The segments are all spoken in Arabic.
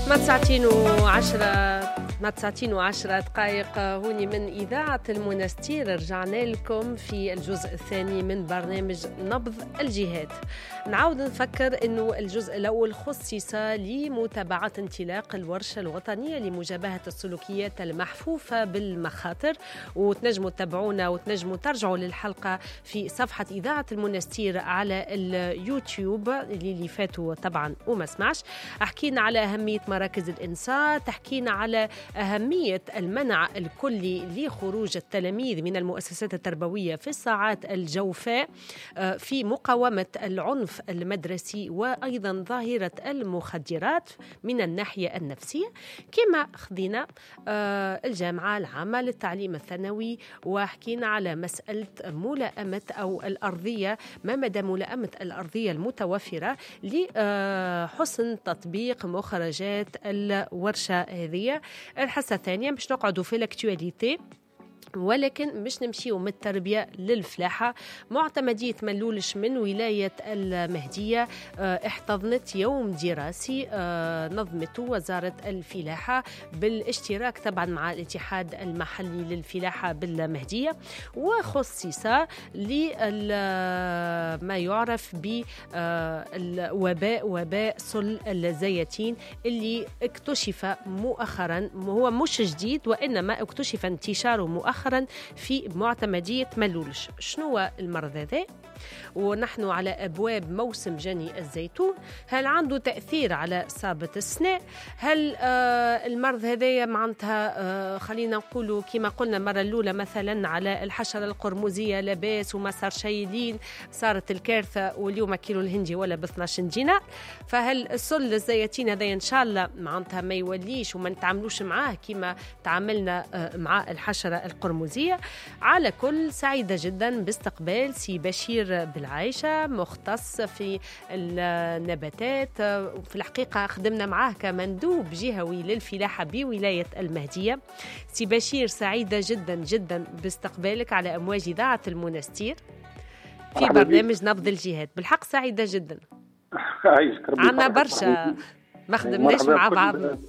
ما 9:10 دقائق هوني من إذاعة المنستير. رجعنا لكم في الجزء الثاني من برنامج نبض الجهات. نعاود نفكر أنه الجزء الأول خصص لمتابعة انطلاق الورشة الوطنية لمجابهة السلوكيات المحفوفة بالمخاطر، وتنجموا تتابعونا وتنجموا ترجعوا للحلقة في صفحة إذاعة المنستير على اليوتيوب اللي فاتوا طبعا وما سمعش. حكينا على أهمية مراكز الإنصات، تحكينا على أهمية المنع الكلي لخروج التلاميذ من المؤسسات التربوية في الساعات الجوفاء، في مقاومة العنف المدرسي، وأيضا ظاهرة المخدرات من الناحية النفسية. كما خذينا الجامعة العامة للتعليم الثانوي وحكينا على مسألة ملائمة أو الأرضية، ما مدى ملائمة الأرضية المتوفرة لحسن تطبيق مخرجات الورشة هذه. الحصة الثانية مش نقعدوا في الاكتواليتي، ولكن مش نمشيوا من التربية للفلاحة. معتمدية ملولش من ولاية المهدية احتضنت يوم دراسي نظمته وزارة الفلاحة بالاشتراك طبعا مع الاتحاد المحلي للفلاحة بالمهدية، وخصص لما يعرف بالوباء، وباء صل الزيتين، اللي اكتشف مؤخرا، هو مش جديد وإنما اكتشف انتشاره مؤخرا في معتمدية ملولش. شنو هو المرض هذا؟ ونحن على أبواب موسم جني الزيتون. هل عنده تأثير على إصابة السناء؟ هل المرض هذا معناتها خلينا نقولوا كما قلنا المرة الأولى مثلا على الحشرة القرمزية لاباس وما صار شيء لين صارت الكارثة، واليوم كيلو الهندي ولا ب 12 دينار. فهل السل الزيتين هذا إن شاء الله معناتها ما يوليش وما نتعاملوش معاه كما تعاملنا مع الحشرة القرمزية؟ على كل سعيدة جدا باستقبال سي بشير بالعايشة، مختص في النباتات. في الحقيقة خدمنا معاه كمندوب جهوي للفلاحة بولاية المهدية. سي بشير، سعيدة جدا جدا باستقبالك على أمواج إذاعة المنستير في برنامج نبض الجهات. بالحق سعيدة جدا. عنا برشا ما خدمناش مع بعضنا.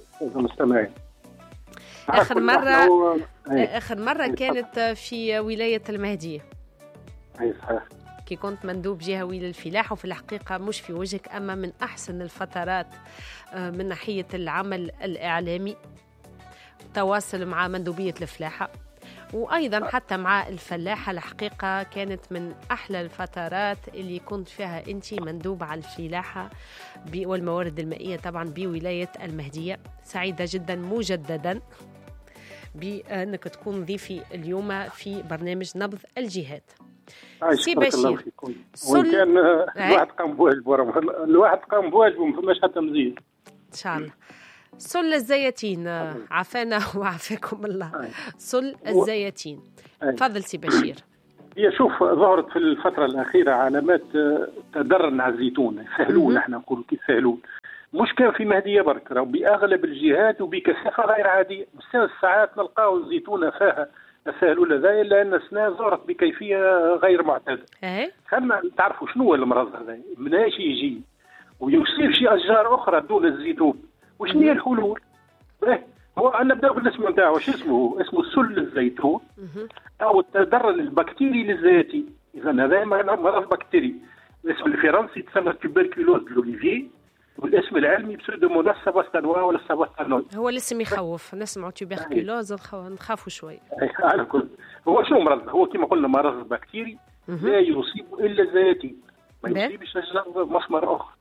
آخر مرة كانت في ولاية المهدية. صحيح. كي كنت مندوب جهوي للفلاحة، وفي الحقيقة مش في وجهك أما من أحسن الفترات من ناحية العمل الإعلامي، تواصل مع مندوبية الفلاحة وأيضا حتى مع الفلاحة. الحقيقة كانت من أحلى الفترات اللي كنت فيها أنت مندوب على الفلاحة والموارد المائية طبعا بولاية المهدية. سعيدة جدا مجددا بأنك تكون ضيفي اليوم في برنامج نبض الجهات. سي بشير، وإن كان الواحد قام بواجبه ما فماش حتى مزيد إن شاء الله. سل الزيتين عافانا وعافاكم الله. سل الزيتين، تفضل سي بشير. هي شوف، ظهرت في الفترة الأخيرة علامات تضرر على الزيتون. يسهلون، احنا نقول كيف يسهلون. مش كان في مهدية برك، راهو بأغلب الجهات وبكثافة غير عادية. بس ساعات نلقاو الزيتونة فيها السهلولة ذا، إلا أن السنة ظهرت بكيفية غير معتادة. خلنا تعرفوا شنو هو المرض هذا، مناش يجي ويصير شي أشجار أخرى دون الزيتون. وشنو هي الحلول؟ هو أنا نبدأ بالاسم نتاعو. شو اسمه؟ اسمه سل الزيتون أو التضرر البكتيري للزيتين. إذا هذا مرض بكتيري. الاسم الفرنسي تسمى تيوبركلوز دوليفي، والاسم العلمي بسودوموناس ساباستانوا ولا ساباستانوي. هو الاسم يخوف، نسمعوا تيوبركلوز نخافوا شوي. على كل، هو شنو مرض؟ هو كما قلنا مرض بكتيري لا يصيب إلا الزيتين، ما يصيبش أشجار مثمر آخر.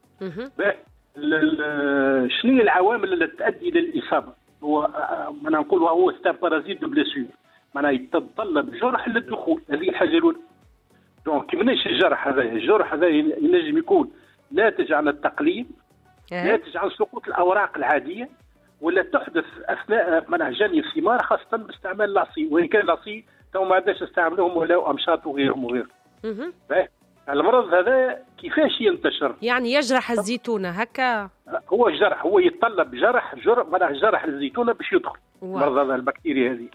شنو هي العوامل التي تؤدي للإصابة؟ هو أنا نقول هو بارازيت دو بليسيور، معناها يتطلب جرح للدخول. هذه الحاجة الأولى. دونك مناش الجرح هذا؟ الجرح هذا ينجم يكون ناتج عن التقليم، ناتج عن سقوط الأوراق العادية، ولا تحدث أثناء جني الثمار، خاصة باستعمال العصي. وإن كان العصي تو ما عادش نستعملوهم ولا أمشاط وغيرهم. المرض هذا كيفاش ينتشر؟ يعني يجرح الزيتونة هكا؟ هو جرح، هو يتطلب جرح الزيتونة باش يدخل المرض هذا، البكتيريا هذه.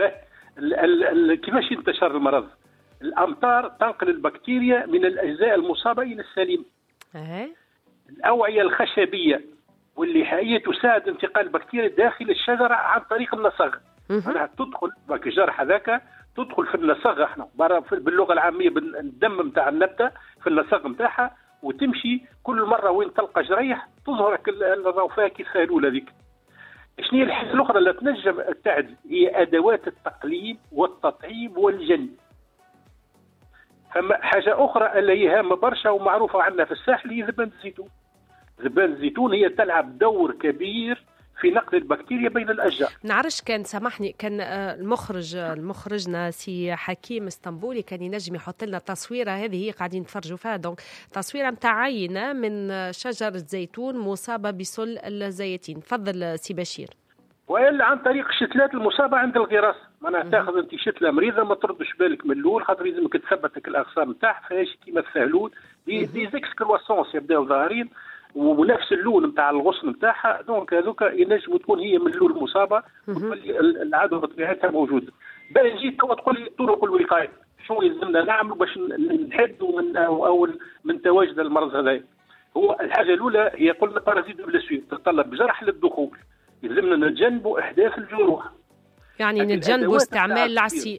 كيفاش ينتشر المرض؟ الأمطار تنقل البكتيريا من الأجزاء المصابة إلى السليمة. الأوعية الخشبية واللي هي تساعد انتقال البكتيريا داخل الشجره عن طريق النسغ. معناها تدخل الجرح هذاك تدخل في النسغ، احنا باللغه العاميه بالدم نتاع النبته في النسغ نتاعها، وتمشي كل مره وين تلقى جريح تظهرك الروفاه كيف الاولى ذيك. شنو هي الحاجه الاخرى اللي تنجم تعدل؟ هي ادوات التقليم والتطعيم والجن. فما حاجه اخرى اللي هي هامه برشا ومعروفه عندنا في الساحل هي زبان الزيتون. زبان الزيتون هي تلعب دور كبير في نقل البكتيريا بين الاشجار. نعرفش، كان سامحني، كان المخرجنا سي حكيم اسطنبولي كان ينجم يحط لنا تصويره هذه هي قاعدين نتفرجوا فيها، دونك تصويره نتاع عينه من شجر الزيتون مصابه بسل الزيتين. تفضل سي بشير. والا عن طريق الشتلات المصابه عند الغراس، معناها تاخذ انت شتله مريضه ما تردش بالك من الاول خاطر لازمك تثبتك الاغصان نتاعها، فهاش كيما السهلول دي زيكس كرواسونس يبداو ظاهرين ونفس اللون نتاع الغصن نتاعها، دونك هذوك ينجم تكون هي من اللون المصابه وتولي العدوى بطبيعتها موجوده. بقى نجي تقول لي طرق الوقايه، شو يلزمنا نعملوا باش نحدوا من تواجد المرض هذا؟ هو الحاجه الاولى هي قلنا بارازيت بلاسيور، تتطلب جرح للدخول، يلزمنا نتجنبوا احداث الجروح، يعني نتجنبوا استعمال العصي.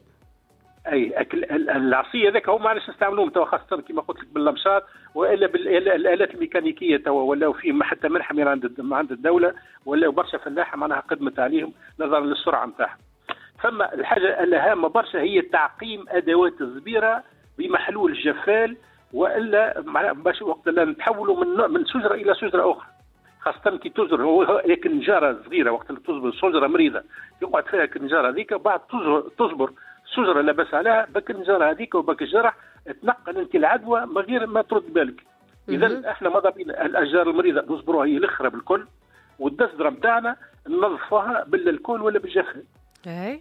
اي العصيه هذاك هو ما عادش نستعملوهم توا، خاصه كما قلت لك باللمشات والا بالالات الميكانيكيه توا ولاو فيهم حتى منحمين عند الدوله، ولاو برشا فلاحه معناها قدمت عليهم نظرا للسرعه نتاعها. فما الحاجه الهامه برشا هي تعقيم ادوات الزبيره بمحلول الجفال، والا باش وقت لا نتحولوا من شجره الى شجره اخرى، خاصه كي تزر هو هيك نجاره صغيره وقت اللي تصبر شجره مريضه يقعد فيها النجاره هذيك، بعد تصبر شجره لاباس عليها بك النجاره هذيك وبك الجرح تنقل انت العدوى من غير ما ترد بالك. اذا احنا ماذا بينا الاشجار المريضه نصبروها هي الاخرى بالكل، والدسدره نتاعنا ننظفوها بالكول ولا بالجفن. اي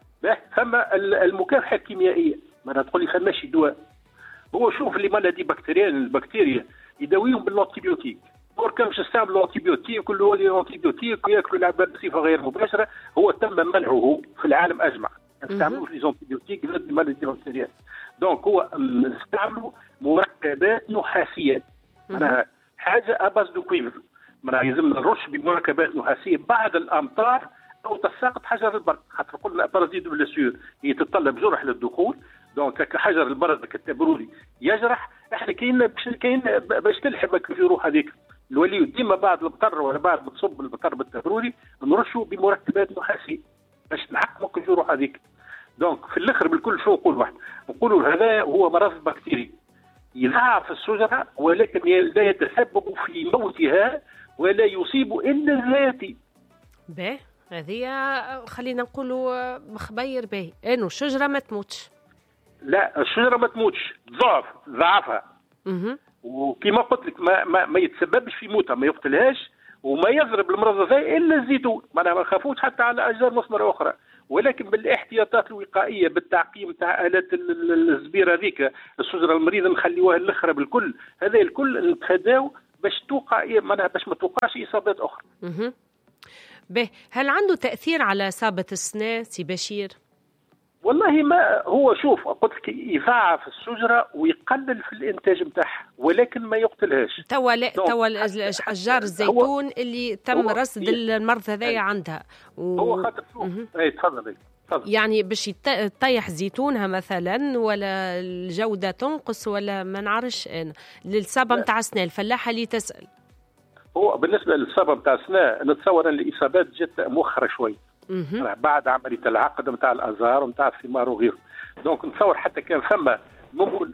ثم المكافحه الكيميائيه، ما تقول لي فماشي دواء. هو شوف اللي مالدي البكتيريا يداويهم بالانتيبيوتيك، كان باش يستعملوا الانتيبيوتيك كل هو الانتيبيوتيك وياكلوا العباد بصفه غير مباشره، هو تم منعه في العالم اجمع. استعملوا لي زونتيبيوتيك ضد المالدي بكتيريال. دونك هو استعملوا مركبات نحاسيه، معناها حاجه اباز دو كويفر، معناها يلزمنا نرش بمركبات نحاسيه بعد الامطار او تساقط حجر البرد، خاطر قلنا بارازيت بلاسيور هي تتطلب جرح للدخول، دونك حجر البرد كالتبرولي يجرح، احنا كاين باش تلحق الجروح هذيك الولي ديما بعد المطر ولا بعد ما تصب المطر بالتبرولي نرشوا بمركبات نحاسيه باش نحكموا الجروح هذيك. دونك في الاخر بالكل شو نقول واحد، نقولوا هذا هو مرض بكتيري يضعف الشجره ولكن لا يتسبب في موتها ولا يصيب الا الذاتي. باهي هذه خلينا نقولوا مخبير باهي انه الشجره ما تموتش. لا الشجره ما تموتش، ضعفها. وكما قلت لك ما يتسببش في موتها، ما يقتلهاش وما يضرب المرض هذا الا الزيتون، معناها ما نخافوش حتى على اشجار مثمره اخرى، ولكن بالاحتياطات الوقائيه بالتعقيم تاع الات الزبيره هذيك الشجره المريضه نخليوها الاخرى بالكل، هذا الكل نتفاداو باش توقع معناها باش ما توقعش اصابات اخرى. به هل عنده تاثير على اصابه السنه سي بشير؟ والله ما هو شوف قلت لك يضاعف الشجره ويقلل في الانتاج نتاعها ولكن ما يقتلهاش. توا اشجار الزيتون اللي تم رصد المرض هذايا عندها هو خاطر شوف تفضل يعني باش يطيح زيتونها مثلا ولا الجوده تنقص ولا ما نعرفش انا للصابه نتاع السنه الفلاحه اللي تسال. هو بالنسبه للصابه نتاع السنه نتصور ان الاصابات جت مؤخره شوي بعد عمليه العقد نتاع الازهار ونتاع الثمار وغيره. دونك نتصور حتى كان ثم ممكن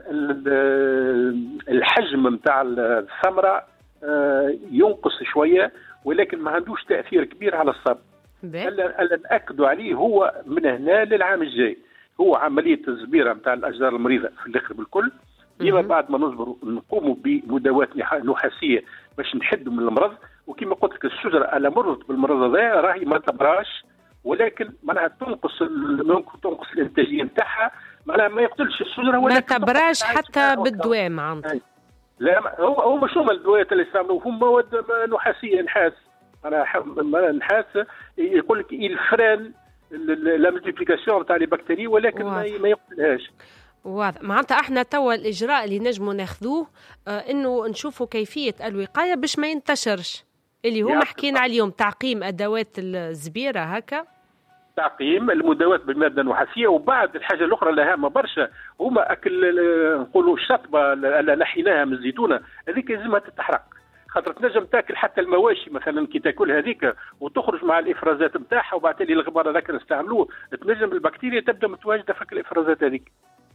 الحجم نتاع الثمره ينقص شويه ولكن ما عندوش تاثير كبير على الصب. اللي ناكدوا عليه هو من هنا للعام الجاي هو عمليه الزبيره نتاع الاشجار المريضه في الاخر بالكل، ديما بعد ما نصبروا نقوموا بمداوات نحاسيه باش نحدوا من المرض. وكما قلت لك الشجره الا مرضت بالمرض هذا راهي ما تبراش ولكن معناها تنقص الانتاجيه نتاعها، معناها ما يقتلش الشجره ولا ما تبراش حتى بالدواء معناتها. لا هو مش هما الدواء اللي يستعملوا هم مواد نحاسيه نحاس، انا نحاس يقول لك الفران لا ملتيبليكاسيون تاع لي بكتيري ولكن ما يقتلهاش. واضح. معناتها احنا توا الاجراء اللي نجموا ناخذوه انه نشوفوا كيفيه الوقايه باش ما ينتشرش. اللي هما حكينا عليهم تعقيم ادوات الزبيره هكا، تعقيم المداواة بالماده النحاسيه. وبعد الحاجه الاخرى الهامه برشا هما اكل نقولوا الشطبه اللي نحيناها من الزيتونه هذيك لازمها تتحرق، خاطر تنجم تاكل حتى المواشي مثلا كي تاكل هذيك وتخرج مع الافرازات نتاعها، وبعد تالي الغبار هذاك نستعملوه تنجم البكتيريا تبدا متواجده في الافرازات هذيك.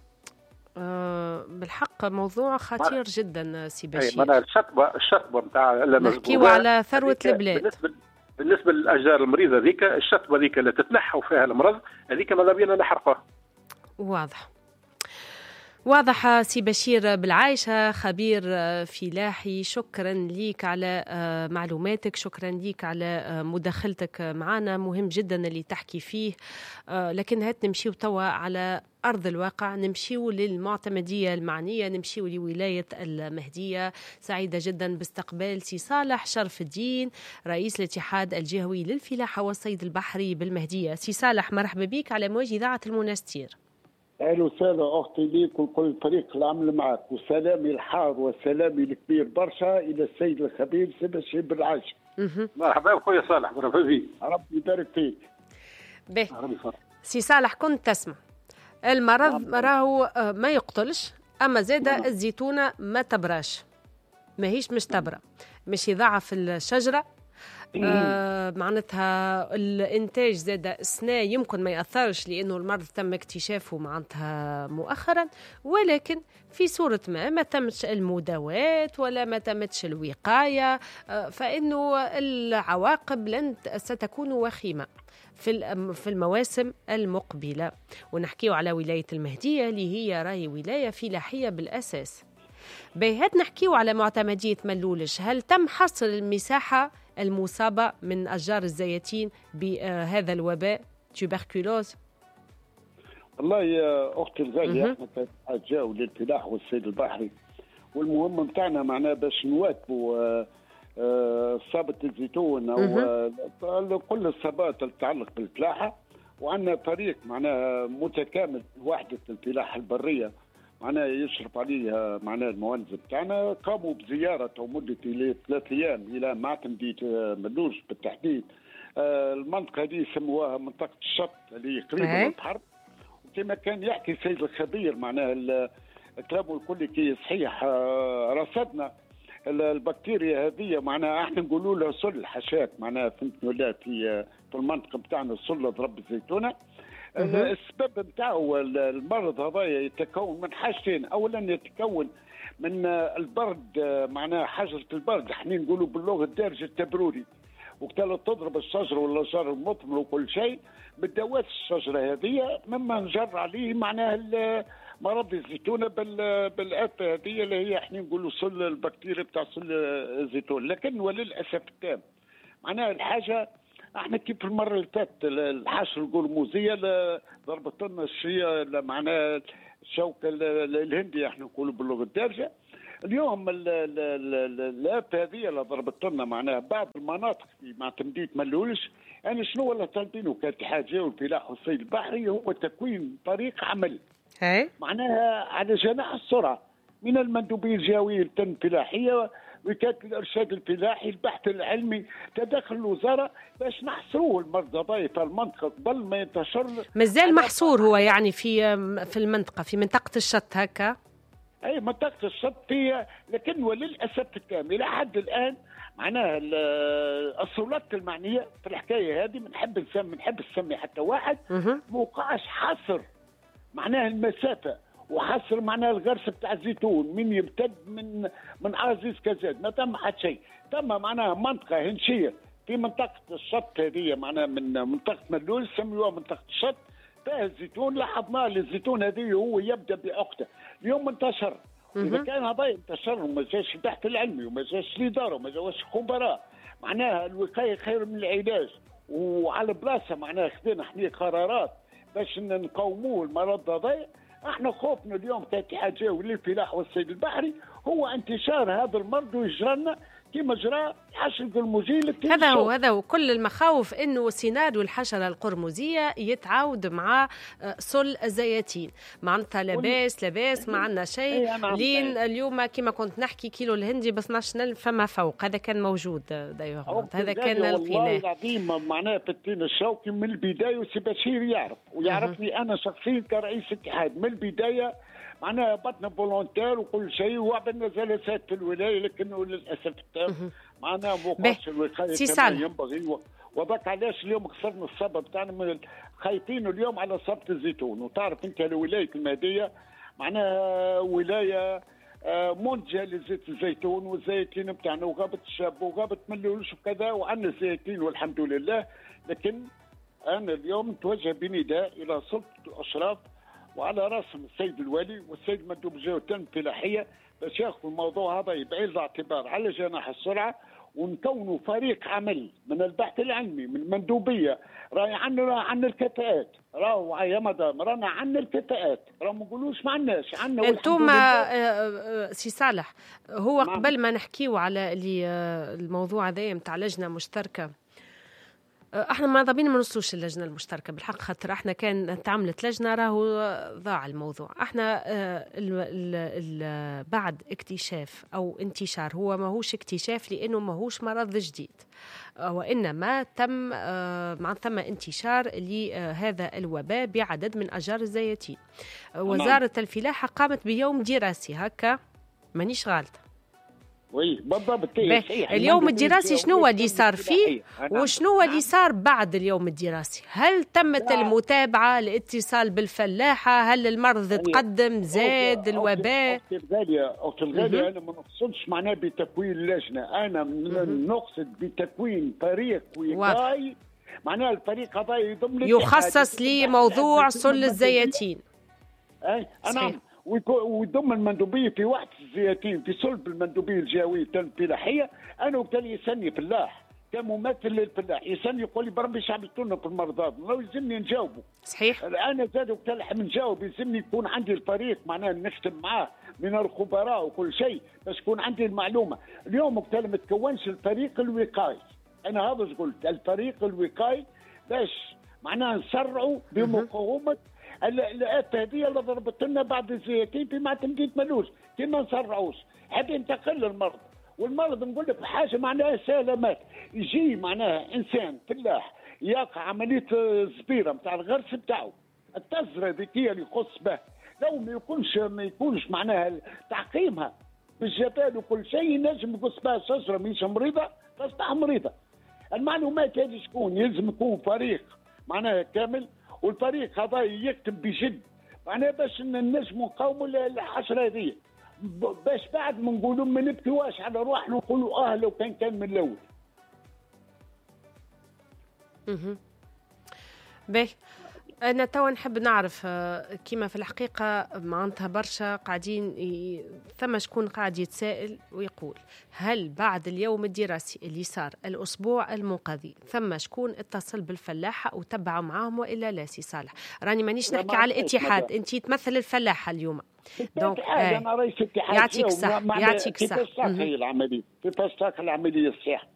بالحق موضوع خطير جدا سي بشير. معناها الشطبه نتاع نحكيو على ثروه البلاد. بالنسبه للاشجار المريضه ذيك الشطبه ذيك اللي تتنحى فيها المرض هذيك ماذا بينا نحرقوها. واضح سي بشير بالعايشة، خبير فلاحي، شكرا ليك على معلوماتك، شكرا ليك على مداخلتك معنا، مهم جدا اللي تحكي فيه. لكن هات نمشيو توا على أرض الواقع، نمشيو للمعتمدية المعنية، نمشيو لولاية المهدية. سعيدة جدا باستقبال سي صالح شرف الدين رئيس الاتحاد الجهوي للفلاحة والصيد البحري بالمهدية. سي صالح مرحبا بك على موج إذاعة المنستير. اهلا وسهلا اختي ليك وكل فريق العمل معك، وسلامي الحار وسلامي الكبير برشا الى السيد الخبير سي بشير بالعاش. مرحبا خويا صالح، مرحبا بك. ربي يبارك فيك. به سي صالح كنت تسمع المرض راهو ما يقتلش، اما زاده الزيتونه ما تبراش، ماهيش مش تبرى، مش يضعف الشجره. معناتها الانتاج زاد السنة يمكن ما يأثرش لأنه المرض تم اكتشافه معناتها مؤخرا، ولكن في صورة ما تمتش المداواة ولا ما تمتش الوقاية، فإنه العواقب ستكون وخيمة في المواسم المقبلة. ونحكيه على ولاية المهدية اللي هي راهي ولاية فلاحية بالأساس. بيهات نحكيه على معتمدية ملولش، هل تم حصر المساحة المصابة من أشجار الزيتين بهذا الوباء تيوبركلوز؟ والله يا أختي الغالية احنا كجاو للفلاح والصيد البحري، والمهم متاعنا معناه باش نواكبوا إصابة الزيتون أو كل الإصابات اللي تتعلق بالفلاحة، وعندنا طريق معناه متكامل وحدة الفلاحة البرية معناه يشرف عليه معناه المهندس بتاعنا. قاموا بزيارة مدة 3 أيام إلى معتمدية ملوش بالتحديد. المنطقة دي سموها منطقة الشط اللي قريبة من البحر، وكما كان يحكي السيد الخبير معناه كلامه الكل كي صحيح. رصدنا البكتيريا هذه معناها احنا نقولوا لها سل الحشات معناها فهمتني ولا في المنطقة بتاعنا سل ضرب الزيتونة. السبب نتاعو المرض هذايا يتكون من حاجتين، اولا يتكون من البرد معناها حجره البرد احنا نقولوا باللغه الدارجه التبروري، وقتها تضرب الشجره ولا الشجر المثمر وكل شيء بدوات الشجره هذه مما نجر عليه معناها مرض الزيتونه بالآفة هذه اللي هي احنا نقولوا سل البكتيريا بتاع سل الزيتون. لكن وللاسف التام معناها الحاجه احنا كيف المره اللي فاتت الحشر القرموزيه ضربت لنا الشيء معناها الشوكه الهنديه احنا نقولوا باللغه الدارجه. اليوم الآفة هذه اللي ضربت لنا معناها بعض المناطق في معتمدية ملولش، يعني شنو اللي طالبينه كاتحاد جهوي الفلاحة والصيد البحري هو تكوين طريق عمل معناها على جناح السرعه من المندوبيه الجهويه للتنميه الفلاحيه وكالة الارشاد الفلاحي، البحث العلمي، تدخل الوزاره باش نحصروه المرض هذا في المنطقه قبل ما ينتشر. مازال محصور هو يعني في المنطقه في منطقه الشط هكا؟ اي منطقه الشط فيها، لكن وللاسف التام الى حد الان معناها السلطات المعنيه في الحكايه هذه بنحب نسمي حتى واحد موقعش حصر معناها المسافه وحصر معناها الغرس بتاع الزيتون من يمتد من عزيز كزاد، ما تم حتى شيء. تم معناها منطقه هنشيه في منطقه الشط هذه معناها من منطقه ملول سميوها منطقه الشط فيها الزيتون. لاحظنا الزيتون هذه هو يبدا بعقده اليوم انتشر. اذا كان هذا انتشر وما جاش البحث العلمي وما جاش الاداره وما جاش خبراء معناها الوقايه خير من العلاج، وعلى بلاصه معناها خذينا احنا قرارات باش نقاوموه المرض هذا. احنا خوفنا اليوم كاتحاد جهوي للفلاحة والصيد البحري هو انتشار هذا المرض ويجرى لنا كما جرى الحشرة القرمزية هذا هو كل المخاوف انه سيناريو الحشرة القرمزية يتعاود مع صل الزياتين. معناتها لاباس ما عندنا شيء لين اليوم كما كنت نحكي كيلو الهندي ب 12,000 فما فوق. هذا كان موجود دايوغ، هذا كان الغناء والله العظيم. معناها فتين الشوكي من البداية وسي بشير يعرف ويعرفني أنا شخصيا كرئيس اتحاد من البداية. معناها بطنا فولونتير وكل شيء، وعملنا جلسات في الولاية لكنه للأسف التام معناها موقعش الوقاية كما ينبغي. وذاك علاش اليوم خسرنا الصبر بتاعنا من خايفين اليوم على صبت الزيتون. وتعرف أنت الولاية المهدية معناها ولاية منتجة لزيت الزيتون والزيتين بتاعنا، وغابة الشاب وغابة ملولوش وكذا، وعندنا الزيتين والحمد لله. لكن أنا اليوم نتوجه بنداء إلى سلطة الأشراف وعلى راسهم السيد الوالي والسيد مندوب الجهة الفلاحية باش ياخذوا الموضوع هذا بعين الاعتبار على جناح السرعة، ونكونوا فريق عمل من البحث العلمي من المندوبية. راهي عندنا الكفاءات، راهو يا مدام رانا عندنا الكفاءات، راهو ما نقولوش ما عندناش. عندنا انتم سي صالح. هو قبل ما نحكيو على الموضوع هذا نتاع لجنة مشتركة، احنا ما ضابين ما نوصلوش اللجنه المشتركه بالحق، خاطر احنا كان تعملت لجنه راهو ضاع الموضوع. احنا بعد اكتشاف او انتشار، هو ماهوش اكتشاف لانه ماهوش مرض جديد، وانما ثم انتشار لهذا الوباء بعدد من اشجار الزيتين. وزاره الفلاحه قامت بيوم دراسي، هكا مانيش غالطه؟ وي بالضبط. اليوم الدراسي شنو اللي صار فيه وشنو اللي صار بعد اليوم الدراسي؟ هل تمت المتابعة، الاتصال بالفلاحة؟ هل المرض تقدم زاد الوباء؟ أختي الغالية أنا ما نقصدش معناه بتكوين لجنة، أنا نقصد بتكوين فريق وقائي. معناه الفريق هذا يضم يخصص لموضوع صل الزيتين. نعم، ويضم المندوبيه في وحده الزيتين في صلب المندوبيه الجهويه الفلاحيه. انا وبالتالي يسني فلاح كممثل للفلاح، يسني يقول لي بربي شعبتونا في المرضى، لو يلزمني نجاوبه. صحيح. انا زاد وبالتالي نجاوب، يلزمني يكون عندي الفريق معناه نختم معاه من الخبراء وكل شيء باش يكون عندي المعلومه. اليوم وبالتالي ما تكونش الفريق الوقائي، انا هذا قلت الفريق الوقائي باش معناه نسرعوا بمقاومه الآفة هذه اللي ضربت لنا بعد الزيتين في معتمدية ملوش. كما نسرعوش حتى ينتقل المرض، والمرض نقول لك حاجه معناها سهله. مات يجي معناها انسان فلاح يقع عمليه الزبيره نتاع الغرس بتاعه، التزره ذكيه اللي يخص به، لو ما يكونش معناها تعقيمها بالجبال وكل شيء ينجم يقص بها شجره مش مريضه تصبح مريضه. المعلومات هذه شكون يلزم يكون فريق معناها كامل، والفريق هذا يكتب بجد معناها باش نجموا نقاوموا الحشره هذه، باش بعد ما نقولوا ما نبكيوش على روحنا ونقولوا لو كان من الاول. باهي، أنا توا نحب نعرف كيما في الحقيقة معناتها برشا قاعدين ثم شكون قاعد يتسائل ويقول هل بعد اليوم الدراسي اللي صار الأسبوع المنقضي ثم شكون اتصل بالفلاحة وتبعوا معاهم وإلا لا؟ سي صالح راني مانيش نحكي على الاتحاد، أنت تمثل الفلاحة اليوم. دونك أنا رئيس الاتحاد. يعطيك الصحة. كيفاش تاخذ العملية؟ كيفاش تاخذ العملية الصحة؟